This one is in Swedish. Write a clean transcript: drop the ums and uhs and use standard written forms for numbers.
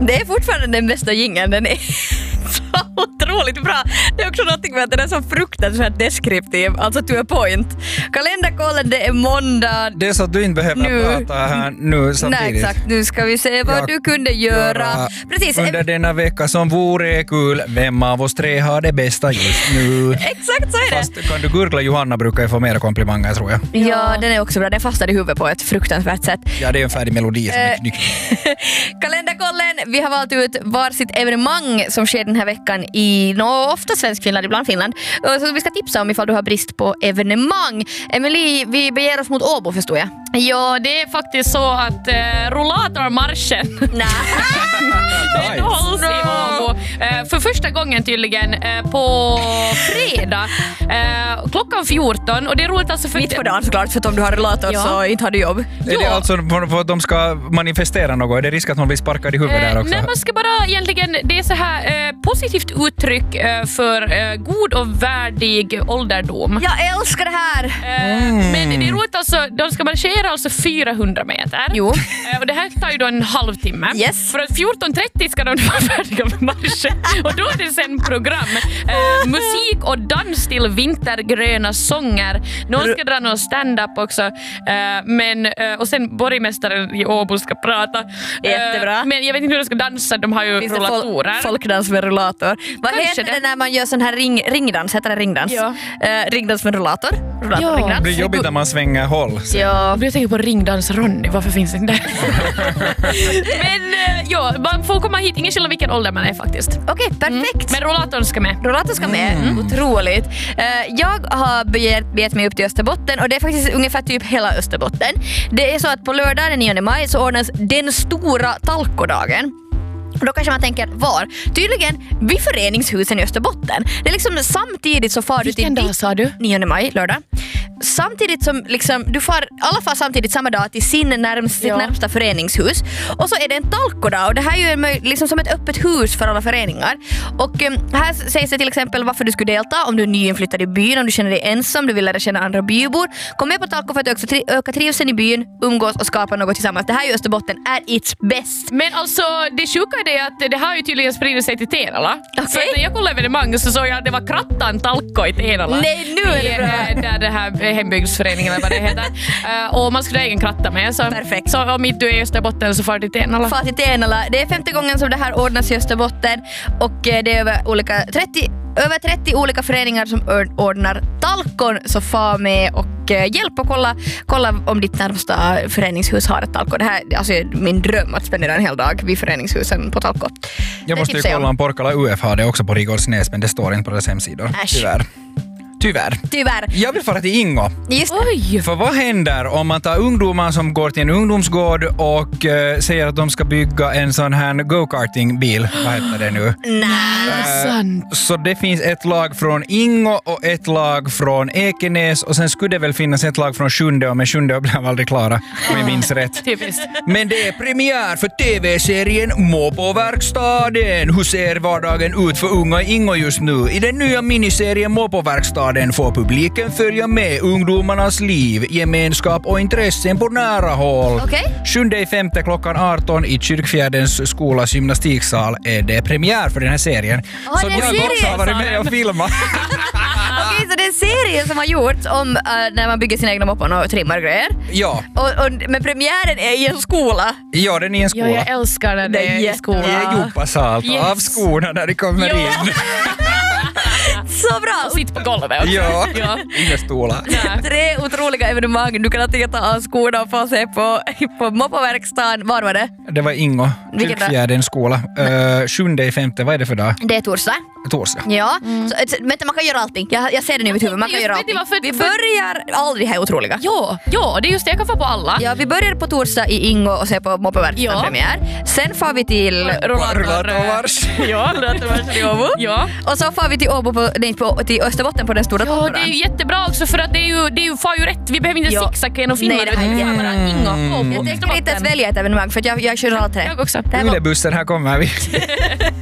Det är fortfarande den bästa jingeln. Den är så otroligt bra. Det är också något med att den är så fruktansvärt deskriptiv. Alltså to a point. Kalenderkollen, det är måndag. Det är så att du inte behöver prata här nu samtidigt. Nej, exakt. Nu ska vi se vad du kunde göra. Precis. Under denna vecka som vore kul. Vem av oss tre har det bästa just nu? Exakt så är det. Fast kan du gurgla, Johanna brukar ju få mera komplimanger, tror jag. Ja, den är också bra. Den fastade i huvudet på ett fruktansvärt sätt. Ja, det är en färdig melodi som är knyckt. Kalenderkollen, vi har valt ut varsitt evenemang som sker den här veckan i ofta svensk Finland, ibland Finland. Så vi ska tipsa om ifall du har brist på evenemang. Emily, vi beger oss mot Åbo, förstår jag. Ja, det är faktiskt så att rollatormarschen den hålls i Åbo. För första gången tydligen på fredag klockan 14. Och det är roligt alltså för mitt på dagen såklart, för att om du har rollator så inte har du jobb. Är det alltså för att de ska manifestera något? Är det risk att någon blir sparkad i huvudet där också? Nej, man ska bara egentligen, det är så här positivt uttryck för god och värdig ålderdom. Jag älskar det här! Men det är roligt alltså, de ska marschera alltså 400 meter. Jo. Och det här tar ju då en halvtimme. Yes. För att 14.30 ska de vara färdiga med marschen. Och då är det sen program. Musik och dans till vintergröna sånger. Någon ska dra någon stand-up också. Och sen borgmästaren i Åbo ska prata. Jättebra. Men jag vet inte hur de ska dansa. De har ju finns rullatorer. Folkdans med rullator. Vad Kanske heter det när man gör sån här ringdans? Heter det ringdans? Ja. Ringdans med rullator? Ja. Ringdans. Det blir jobbigt när man svänger håll. Ja. Jag tänker på ringdans Ronny. Varför finns det inte? Men man får komma hit. Ingen skillnad vilken ålder man är faktiskt. Okej, perfekt. Men rollatorn ska med. Rollator ska med. Otroligt. Jag har begett mig upp till Österbotten och det är faktiskt ungefär typ hela Österbotten. Det är så att på lördag den 9 maj så ordnas den stora talkodagen. Och då kanske man tänker, var? Tydligen vid föreningshusen i Österbotten. Det är liksom samtidigt så far du till... Vilken dag sa du? 9 maj, lördag. Samtidigt som liksom, alla far samtidigt samma dag till sitt närmsta föreningshus. Och så är det en talkodag och det här är ju liksom som ett öppet hus för alla föreningar. Och här sägs det till exempel varför du skulle delta om du är nyinflyttad i byn, om du känner dig ensam, du vill lära känna andra bybor. Kom med på talko för att öka trivseln i byn, umgås och skapa något tillsammans. Det här i Österbotten är its bäst. Men alltså, det sjuka är det att det har ju tydligen spridit sig till Tenala. Okay. Så när jag kollade evenemang så såg jag att det var Krattan talko i Tenala. Nej, nu är det bra. Där det här hembygdsföreningen eller vad det heter. Och man skulle ha egen kratta med. Så. Perfekt. Så om inte du är i Österbotten så far till Tenala. Far till Tenala. Det är 5:e gången som det här ordnas i Österbotten och det är över 30 olika föreningar som ordnar talkon, så far med och hjälp och kolla om ditt närmsta föreningshus har ett talko. Det här alltså, är min dröm att spendera en hel dag vid föreningshusen på talko. Jag måste ju kolla om Porkala UF har det också på Rigolsnäs, men det står inte på deras hemsidor. Tyvärr. Jag vill fara till Ingo. Just det. Oj! För vad händer om man tar ungdomar som går till en ungdomsgård och säger att de ska bygga en sån här go-karting-bil? Vad heter det nu? Nej. Så det finns ett lag från Ingo och ett lag från Ekenäs och sen skulle det väl finnas ett lag från Sjunde, och med Sjunde blev aldrig klara, om jag minns rätt. Typiskt. Men det är premiär för tv-serien Mopoverkstaden. Hur ser vardagen ut för unga i Ingo just nu? I den nya miniserien Mopoverkstaden får publiken följa med ungdomarnas liv, gemenskap och intressen på nära håll. Okej. 7/5 klockan 18 i Kyrkfjärdens skolas gymnastiksal är det premiär för den här serien. Så jag också har varit med och filmat. Okej, så det är en serie som har gjorts om när man bygger sina egna moppar och trimmar grejer. Ja. Men premiären är i en skola. Ja, den är i en skola. Ja, jag älskar när det är i skolan. Det är djupasalt av skorna när de kommer in. Så bra! Och sitt på golvet också. Ja, Ja. inga stolar. 3 otroliga evenemang. Du kan antingen ta av skorna och få se på moppaverkstan. Var var det? Det var Ingo, Vilken dag? Kyrkfjärdens skola. 7/5, vad är det för dag? Det är torsdag. Torsdag. Ja, så, vänta, man kan göra allting. Jag ser det nu i mitt huvud, man kan göra allting. Vi börjar aldrig här otroliga. Ja, det är just det, jag kan få på alla. Ja, vi börjar på torsdag i Ingo och se på moppaverkstan premiär. Sen får vi till Rullatorvars. Ja, rullatorvars i Åbo. Ja. Och så får vi till Åbo till Österbotten på den stora Ja, talkodagen. det är ju jättebra också för att det är ju far ju rätt. Vi behöver inte zigzacka genom Finland. Nej, det här är bara Ingo. Jag tänker inte ens välja ett evenemang för att jag kör alla 3. Jag också. Ulebussen, här kommer vi.